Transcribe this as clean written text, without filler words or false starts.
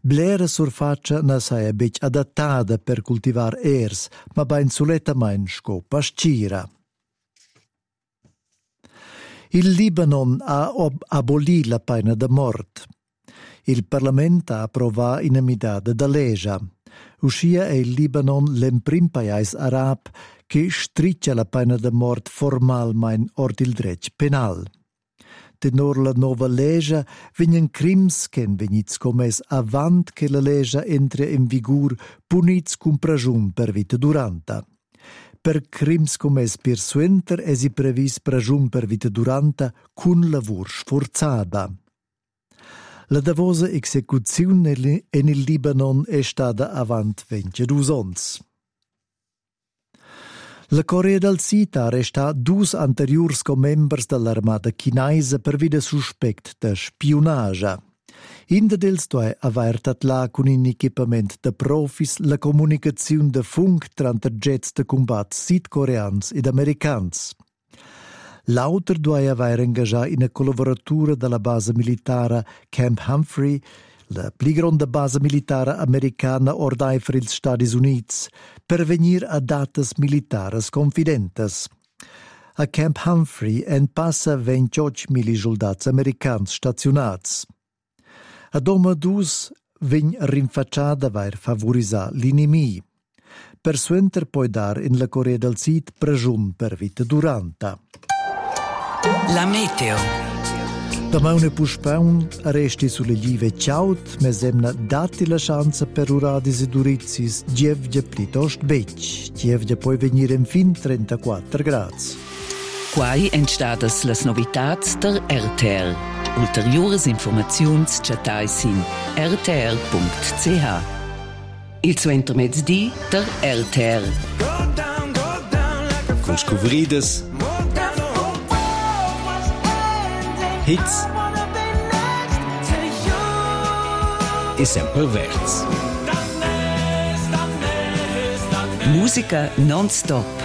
Blera surfaccia na saia bec adattata per cultivar ers, ma bain suletamain sco pascira. Il Libanon ha abolì la pena de mort. Il Parlament ha approvat ina midada da legge. Uscia è il Libanon l'emprim paese arab che striccia la pena de mort formalmein ord il dretg penal. Tenor la nova legge vegnan crims chen vegnits commes avant che la legge entra in vigor punits cum pragiun per vita duranta. Per crims commes per suenter esi previs pragiun per vita duranta cun lavur sforzada. La davosa execuzione in il Libanon è stata avant 22 ons. La Corea del Sud ha arrestat 2 anteriors members dell'armata chinesa per via suspect de spionage. Inda dels due avertat là con un equipament de profis la comunicazione de funk tra jets de combat sudcoreans ed americans. L'auter due aver engagiato in collaboratura della base militare Camp Humphrey, la più grande base militare americana ordai per gli Stati Uniti, per venire a datas militares confidentes. A Camp Humphrey en passa 28.000 soldati americani stazionati. A doma dus vegn rinfacciata per favorizzare l'inimico. Per suenter poi dar in la Corea del Sud pragiun per vita duranta. La meteo. Da maune puspaun resti sulle live ciaut, me semna dati la chance per uradis ed urizis gievgia plitost bec. Gievgia poi venire in fin 34 gradi. Quai entstadas las novitats der RTR. Ulteriores informaziuns chatai sin rtr.ch. Il suo intermezdi der RTR. Con scovrides, hits e sempre verts. Musica non-stop.